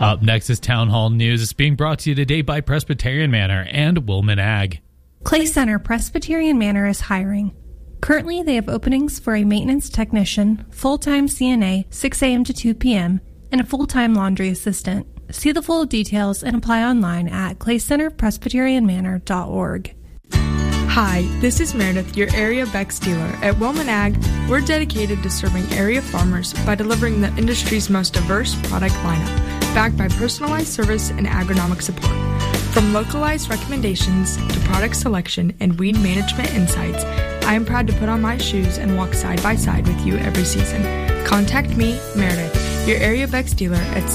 Up next is Town Hall News. It's being brought to you today by Presbyterian Manor and Wilman Ag. Clay Center Presbyterian Manor is hiring. Currently, they have openings for a maintenance technician, full-time CNA, 6 a.m. to 2 p.m., and a full-time laundry assistant. See the full details and apply online at claycenterpresbyterianmanor.org. Hi, this is Meredith, your area Beck's dealer. At Wilman Ag, we're dedicated to serving area farmers by delivering the industry's most diverse product lineup, backed by personalized service and agronomic support. From localized recommendations to product selection and weed management insights, I am proud to put on my shoes and walk side by side with you every season. Contact me, Meredith, your area Beck's dealer at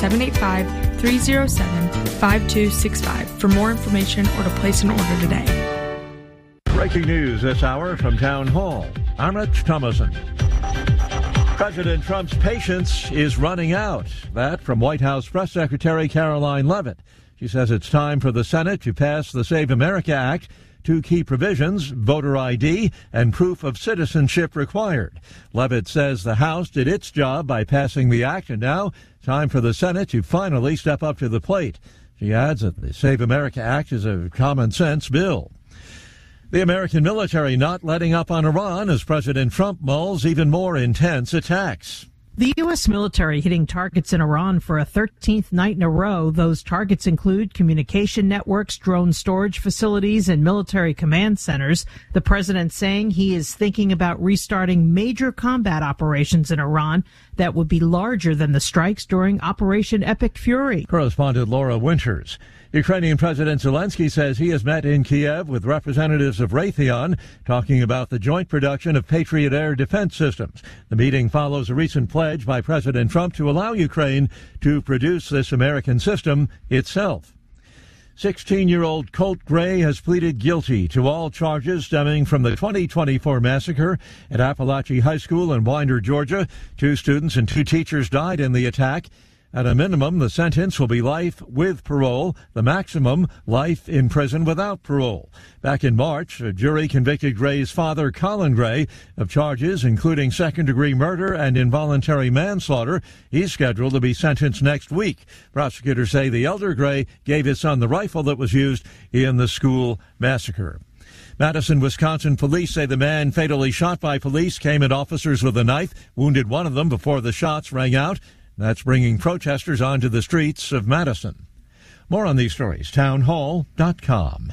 785-307-5265 for more information or to place an order today. Breaking news this hour from Town Hall. I'm Rich Thomason. President Trump's patience is running out. That from White House Press Secretary Caroline Leavitt. She says it's time for the Senate to pass the Save America Act. Two key provisions, voter ID and proof of citizenship required. Leavitt says the House did its job by passing the act, and now time for the Senate to finally step up to the plate. She adds that the Save America Act is a common-sense bill. The American military not letting up on Iran as President Trump mulls even more intense attacks. The U.S. military hitting targets in Iran for a 13th night in a row. Those targets include communication networks, drone storage facilities, and military command centers. The president saying he is thinking about restarting major combat operations in Iran that would be larger than the strikes during Operation Epic Fury. Correspondent Laura Winters. Ukrainian President Zelensky says he has met in Kiev with representatives of Raytheon talking about the joint production of Patriot air defense systems. The meeting follows a recent pledge by President Trump to allow Ukraine to produce this American system itself. 16-year-old Colt Gray has pleaded guilty to all charges stemming from the 2024 massacre at Appalachia High School in Winder, Georgia. 2 students and 2 teachers died in the attack. At a minimum, the sentence will be life with parole, the maximum life in prison without parole. Back in March, a jury convicted Gray's father, Colin Gray, of charges including second-degree murder and involuntary manslaughter. He's scheduled to be sentenced next week. Prosecutors say the elder Gray gave his son the rifle that was used in the school massacre. Madison, Wisconsin police say the man fatally shot by police came at officers with a knife, wounded one of them before the shots rang out. That's bringing protesters onto the streets of Madison. More on these stories, townhall.com.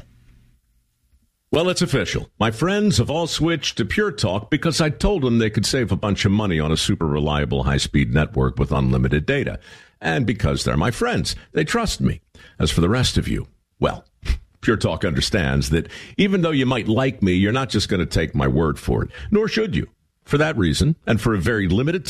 Well, it's official. My friends have all switched to Pure Talk because I told them they could save a bunch of money on a super reliable high-speed network with unlimited data. And because they're my friends, they trust me. As for the rest of you, well, Pure Talk understands that even though you might like me, you're not just going to take my word for it, nor should you. For that reason, and for a very limited